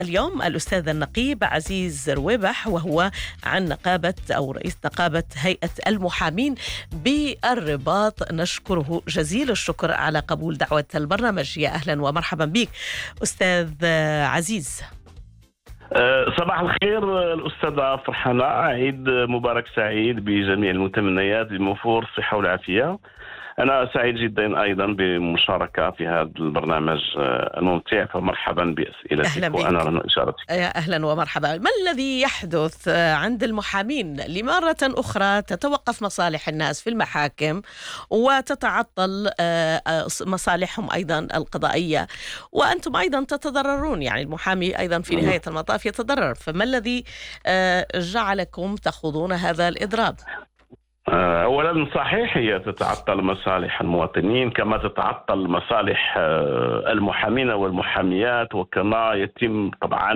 اليوم الأستاذ النقيب عزيز رويبح، وهو عن نقابة أو رئيس نقابة هيئة المحامين بالرباط. نشكره جزيل الشكر على قبول دعوة البرنامج. يا أهلا ومرحبا بك أستاذ عزيز. صباح الخير الأستاذة فرحانة، عيد مبارك سعيد بجميع المتمنيات بموفور الصحة والعافية. أنا سعيد جدا أيضا بالمشاركة في هذا البرنامج الممتع، فمرحبا بأسئلتك وأنا إشارتك. يا أهلا ومرحبا. ما الذي يحدث عند المحامين لمرة أخرى؟ تتوقف مصالح الناس في المحاكم وتتعطل مصالحهم أيضا القضائية، وأنتم أيضا تتضررون، يعني المحامي أيضا في نهاية المطاف يتضرر. فما الذي جعلكم تخوضون هذا الإضراب؟ أولا صحيح، هي تتعطل مصالح المواطنين كما تتعطل مصالح المحامين والمحاميات، وكما يتم طبعا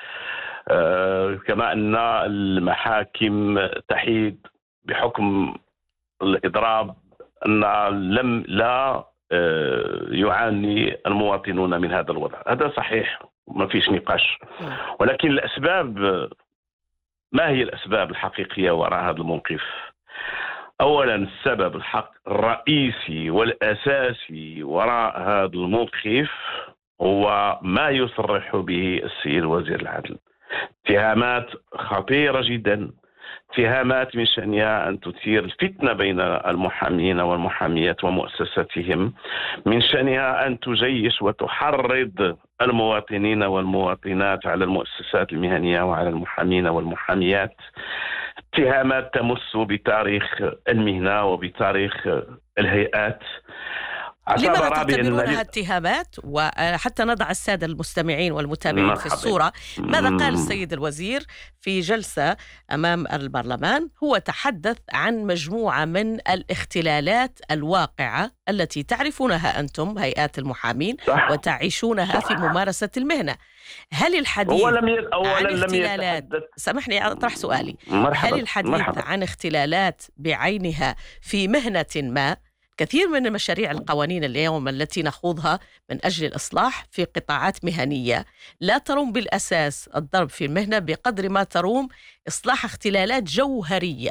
كما أن المحاكم تحيد بحكم الإضراب أن لا يعاني المواطنون من هذا الوضع. هذا صحيح، ما فيش نقاش. ولكن الأسباب، ما هي الأسباب الحقيقية وراء هذا الموقف؟ أولا، السبب الرئيسي والأساسي وراء هذا الموقف هو ما يصرح به السيد وزير العدل. اتهامات خطيرة جدا، اتهامات من شأنها أن تثير الفتنة بين المحامين والمحاميات ومؤسساتهم، من شأنها أن تجيش وتحرض المواطنين والمواطنات على المؤسسات المهنية وعلى المحامين والمحاميات. اتهامات تمس بتاريخ المهنة وبتاريخ الهيئات. لماذا تعتبرونها اتهامات؟ وحتى نضع السادة المستمعين والمتابعين في الصورة، ماذا قال السيد الوزير في جلسة أمام البرلمان؟ هو تحدث عن مجموعة من الاختلالات الواقعة التي تعرفونها أنتم هيئات المحامين وتعيشونها في ممارسة المهنة. هل الحديث عن اختلالات، سامحني أطرح سؤالي، هل الحديث عن اختلالات بعينها في مهنة ما؟ كثير من مشاريع القوانين اليوم التي نخوضها من أجل الإصلاح في قطاعات مهنية لا تروم بالأساس الضرب في المهنة بقدر ما تروم إصلاح اختلالات جوهرية.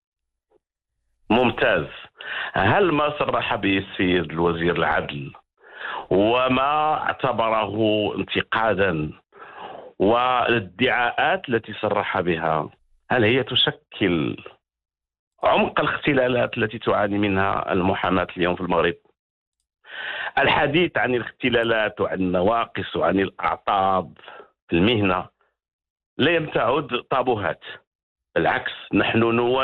ممتاز. هل ما صرح به السيد الوزير العدل وما اعتبره انتقادا والادعاءات التي صرح بها، هل هي تشكل عمق الاختلالات التي تعاني منها المحاماة اليوم في المغرب؟ الحديث عن الاختلالات وعن النواقص وعن الأعطاب في المهنة لم تعد طابوهات، بالعكس نحن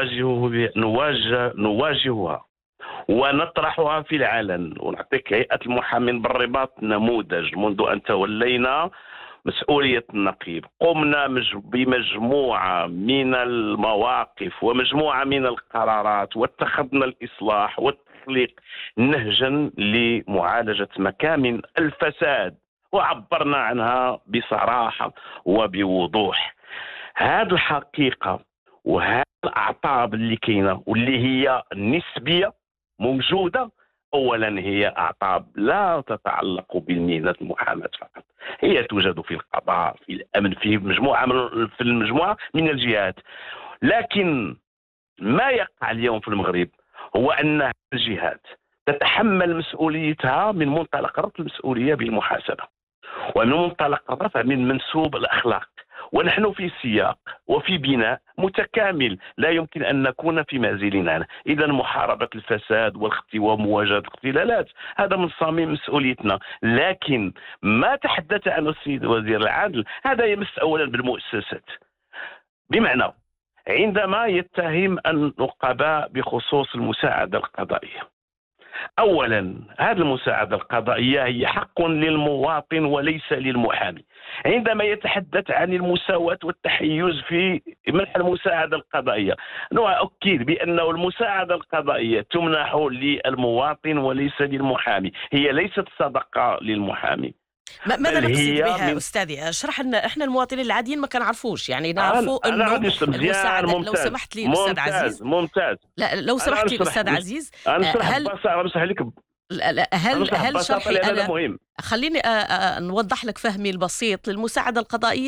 نواجهها ونطرحها في العلن. ونعطيك هيئة المحامين بالرباط نموذج. منذ أن تولينا مسؤولية النقيب قمنا بمجموعة من المواقف ومجموعة من القرارات، واتخذنا الإصلاح والتخليق نهجا لمعالجة مكامن الفساد، وعبرنا عنها بصراحة وبوضوح. هذه الحقيقة وهذه الأعطاب اللي كاينة واللي هي نسبية موجودة، أولا هي أعطاب لا تتعلق بالمهنة المحاماة فقط، هي توجد في القضاء، في الأمن، في المجموعة من الجهات. لكن ما يقع اليوم في المغرب هو أن الجهات تتحمل مسؤوليتها من منطلق المسؤولية بالمحاسبة ومن منطلق رفع من منسوب الأخلاق، ونحن في سياق وفي بناء متكامل لا يمكن أن نكون في معزل عنه. إذا محاربة الفساد ومواجهة الاختلالات هذا من صميم مسؤوليتنا. لكن ما تحدث عنه السيد وزير العدل هذا يمس أولا بالمؤسسات، بمعنى عندما يتهم النقباء بخصوص المساعدة القضائية. أولا، هذه المساعدة القضائية هي حق للمواطن وليس للمحامي. عندما يتحدث عن المساواة والتحيز في منح المساعدة القضائية، أنا أؤكد بأنه المساعدة القضائية تمنح للمواطن وليس للمحامي، هي ليست صدقة للمحامي. ماذا نقصد بها أستاذي؟ اشرح لنا، احنا المواطنين العاديين ما كنعرفوش، يعني نعرفوا انه المساعدة. لو سمحت لي أستاذ عزيز، ممتاز. لا لو سمحت لي أستاذ عزيز، هل شرحي أنا مهم. خليني نوضح لك فهمي البسيط للمساعدة القضائية